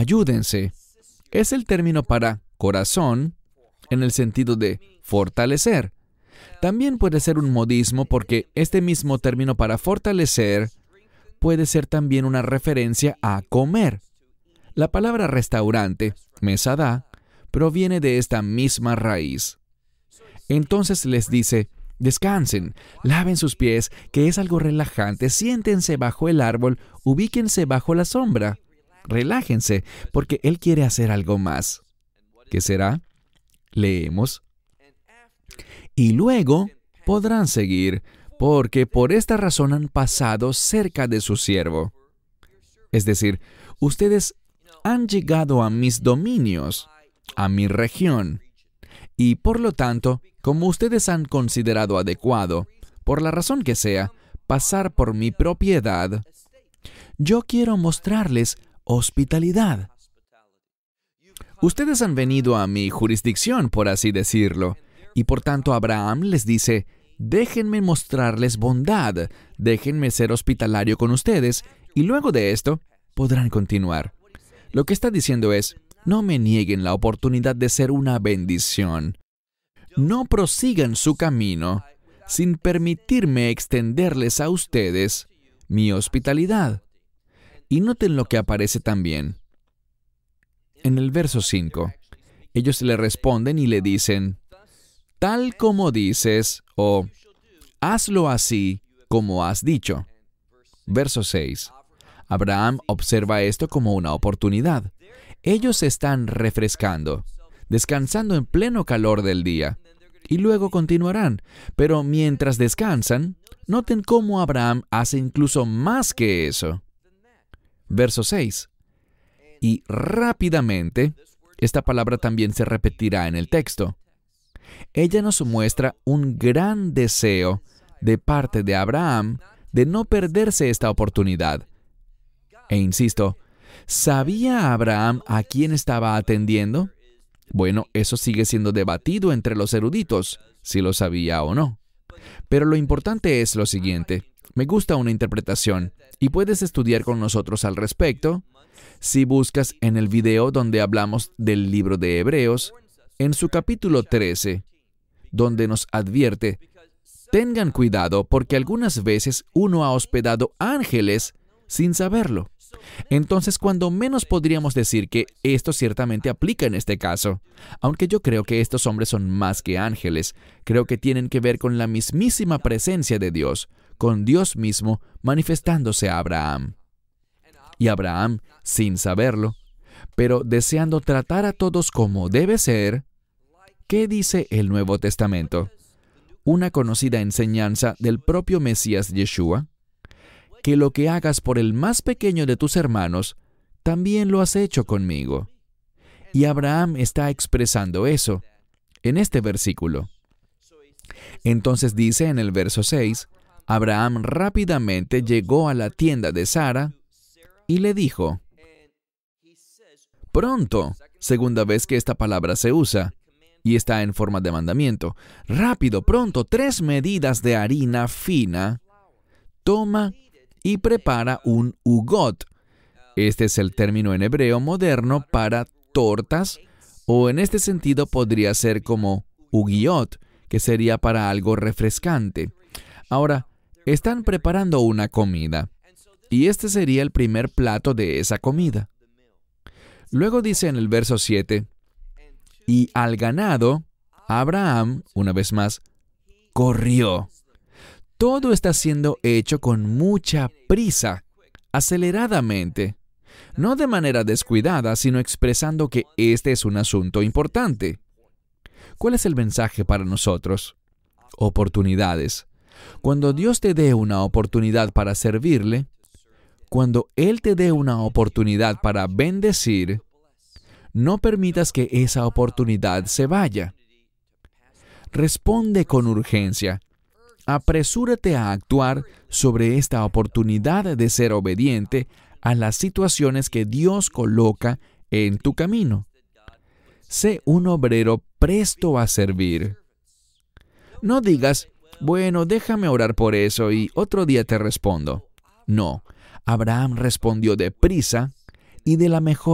ayúdense. Es el término para corazón en el sentido de fortalecer. También puede ser un modismo porque este mismo término para fortalecer puede ser también una referencia a comer. La palabra restaurante, mesadá, proviene de esta misma raíz. Entonces les dice, descansen, laven sus pies, que es algo relajante, siéntense bajo el árbol, ubíquense bajo la sombra. Relájense, porque Él quiere hacer algo más. ¿Qué será? Leemos. Y luego podrán seguir, porque por esta razón han pasado cerca de su siervo. Es decir, ustedes han llegado a mis dominios, a mi región, y por lo tanto, como ustedes han considerado adecuado, por la razón que sea, pasar por mi propiedad, yo quiero mostrarles hospitalidad. Ustedes han venido a mi jurisdicción, por así decirlo, y por tanto Abraham les dice, déjenme mostrarles bondad, déjenme ser hospitalario con ustedes, y luego de esto podrán continuar. Lo que está diciendo es, no me nieguen la oportunidad de ser una bendición. No prosigan su camino sin permitirme extenderles a ustedes mi hospitalidad. Y noten lo que aparece también. En el verso 5, ellos le responden y le dicen, tal como dices, o hazlo así como has dicho. Verso 6. Abraham observa esto como una oportunidad. Ellos se están refrescando, descansando en pleno calor del día, y luego continuarán. Pero mientras descansan, noten cómo Abraham hace incluso más que eso. Verso 6. Y rápidamente, esta palabra también se repetirá en el texto. Ella nos muestra un gran deseo de parte de Abraham de no perderse esta oportunidad. E insisto, ¿sabía Abraham a quién estaba atendiendo? Bueno, eso sigue siendo debatido entre los eruditos, si lo sabía o no. Pero lo importante es lo siguiente. Me gusta una interpretación, y puedes estudiar con nosotros al respecto si buscas en el video donde hablamos del libro de Hebreos, en su capítulo 13, donde nos advierte, tengan cuidado porque algunas veces uno ha hospedado ángeles sin saberlo. Entonces, cuando menos podríamos decir que esto ciertamente aplica en este caso, aunque yo creo que estos hombres son más que ángeles, creo que tienen que ver con la mismísima presencia de Dios, con Dios mismo manifestándose a Abraham. Y Abraham, sin saberlo, pero deseando tratar a todos como debe ser, ¿qué dice el Nuevo Testamento? Una conocida enseñanza del propio Mesías Yeshua, que lo que hagas por el más pequeño de tus hermanos, también lo has hecho conmigo. Y Abraham está expresando eso en este versículo. Entonces dice en el verso 6, Abraham rápidamente llegó a la tienda de Sara y le dijo, pronto, segunda vez que esta palabra se usa, y está en forma de mandamiento, rápido, pronto, 3 medidas de harina fina, toma y prepara un ugot. Este es el término en hebreo moderno para tortas, o en este sentido podría ser como ugiot, que sería para algo refrescante. Ahora, están preparando una comida, y este sería el primer plato de esa comida. Luego dice en el verso 7, y al ganado, Abraham, una vez más, corrió. Todo está siendo hecho con mucha prisa, aceleradamente, no de manera descuidada, sino expresando que este es un asunto importante. ¿Cuál es el mensaje para nosotros? Oportunidades. Cuando Dios te dé una oportunidad para servirle, cuando Él te dé una oportunidad para bendecir, no permitas que esa oportunidad se vaya. Responde con urgencia. Apresúrate a actuar sobre esta oportunidad de ser obediente a las situaciones que Dios coloca en tu camino. Sé un obrero presto a servir. No digas, bueno, déjame orar por eso y otro día te respondo. No, Abraham respondió deprisa y de la mejor